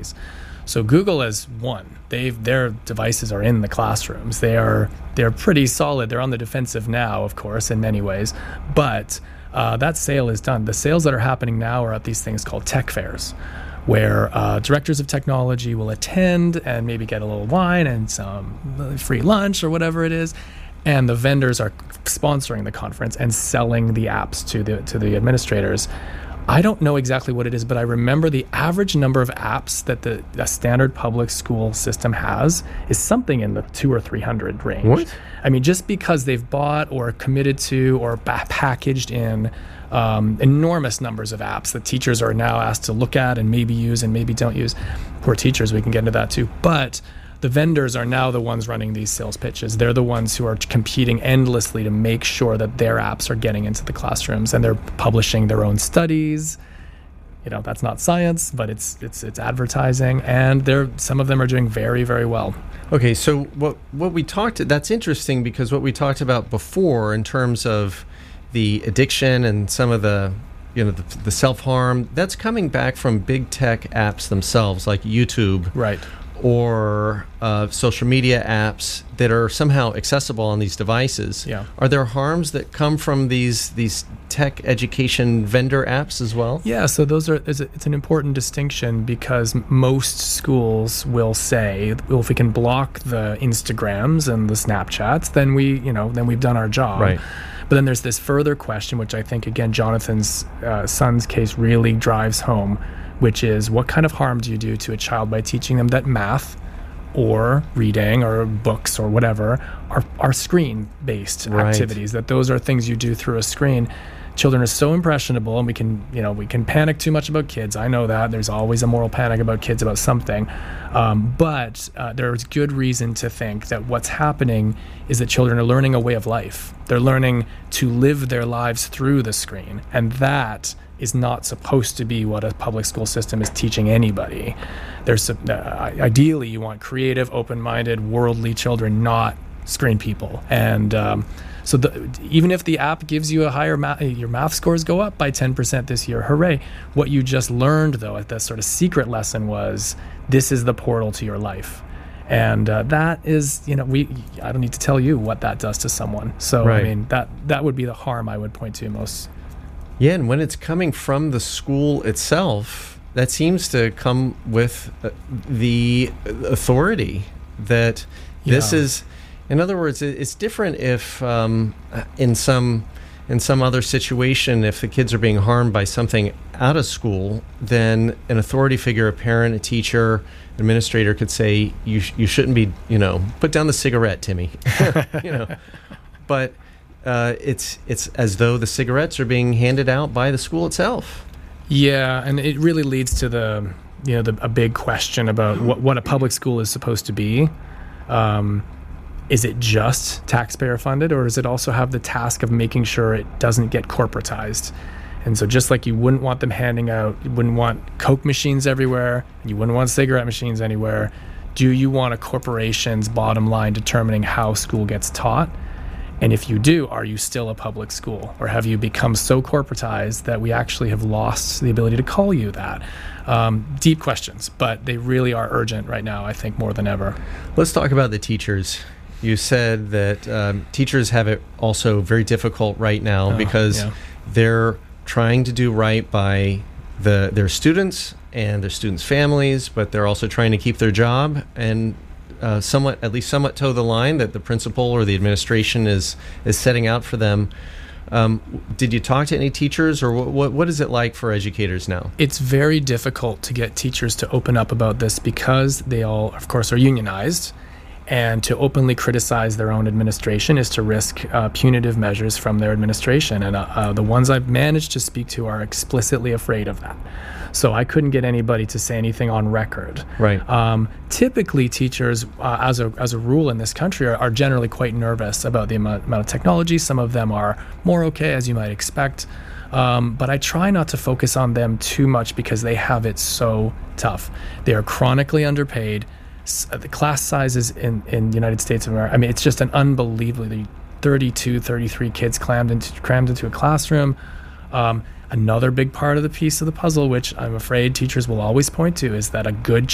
technologies. So Google has won. Their devices are in the classrooms. They're pretty solid. They're on the defensive now, of course, in many ways. But that sale is done. The sales that are happening now are at these things called tech fairs, where directors of technology will attend and maybe get a little wine and some free lunch or whatever it is. And the vendors are sponsoring the conference and selling the apps to the administrators. I don't know exactly what it is, but I remember the average number of apps that a standard public school system has is something in the 200 or 300 range. What? I mean, just because they've bought or committed to or packaged in enormous numbers of apps that teachers are now asked to look at and maybe use and maybe don't use. Poor teachers, we can get into that too. But the vendors are now the ones running these sales pitches. They're the ones who are competing endlessly to make sure that their apps are getting into the classrooms, and they're publishing their own studies. You know, that's not science, but it's advertising, and some of them are doing very, very well. Okay, so what we talked, that's interesting, because what we talked about before in terms of the addiction and some of the self-harm, that's coming back from big tech apps themselves, like YouTube. Right. Or social media apps that are somehow accessible on these devices. Yeah. Are there harms that come from these tech education vendor apps as well? Yeah, so it's an important distinction, because most schools will say, well, if we can block the Instagrams and the Snapchats, then we've done our job. Right. But then there's this further question, which I think, again, Jonathan's son's case really drives home, which is, what kind of harm do you do to a child by teaching them that math or reading or books or whatever are screen-based activities, that those are things you do through a screen. Children are so impressionable, and we can panic too much about kids. I know that. There's always a moral panic about kids about something. But there's good reason to think that what's happening is that children are learning a way of life. They're learning to live their lives through the screen, and that is not supposed to be what a public school system is teaching anybody. Ideally, you want creative, open-minded, worldly children, not screen people. And so even if the app gives you a higher your math scores go up by 10% this year, hooray. What you just learned, though, at the sort of secret lesson was, this is the portal to your life. And that is, I don't need to tell you what that does to someone. So, right. I mean, that would be the harm I would point to most. Yeah, and when it's coming from the school itself, that seems to come with the authority that this is. In other words, it's different if in some other situation, if the kids are being harmed by something out of school, then an authority figure, a parent, a teacher, administrator could say, you shouldn't be, put down the cigarette, Timmy. But it's as though the cigarettes are being handed out by the school itself. Yeah, and it really leads to a big question about what a public school is supposed to be. Is it just taxpayer funded, or does it also have the task of making sure it doesn't get corporatized? And so just like you wouldn't want them handing out, you wouldn't want Coke machines everywhere, and you wouldn't want cigarette machines anywhere, do you want a corporation's bottom line determining how school gets taught? And if you do, are you still a public school? Or have you become so corporatized that we actually have lost the ability to call you that? Deep questions, but they really are urgent right now, I think, more than ever. Let's talk about the teachers. You said that teachers have it also very difficult right now because they're trying to do right by their students and their students' families, but they're also trying to keep their job and somewhat toe the line that the principal or the administration is setting out for them. Did you talk to any teachers, or what is it like for educators now? It's very difficult to get teachers to open up about this because they all, of course, are unionized. And to openly criticize their own administration is to risk punitive measures from their administration. And the ones I've managed to speak to are explicitly afraid of that. So I couldn't get anybody to say anything on record. Right. Typically, teachers, as a rule in this country, are generally quite nervous about the amount of technology. Some of them are more okay, as you might expect. But I try not to focus on them too much because they have it so tough. They are chronically underpaid. The class sizes in the United States of America, I mean, it's just an unbelievably 32, 33 kids crammed into a classroom. Another big part of the piece of the puzzle, which I'm afraid teachers will always point to, is that a good